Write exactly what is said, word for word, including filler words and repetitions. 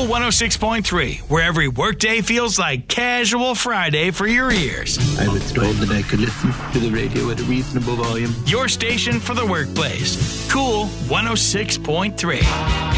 Cool one oh six point three, where every workday feels like casual Friday for your ears. I was told that I could listen to the radio at a reasonable volume. Your station for the workplace. Cool one oh six point three.